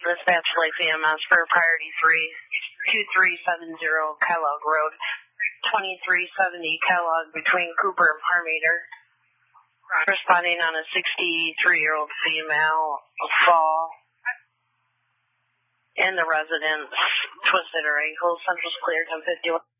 Dispatch Life EMS for priority 3, 2370 Kellogg Road, 2370 Kellogg between Cooper and Parmeter. Responding on a 63-year-old female fall in the residence, twisted her ankle. Central's cleared, 1051.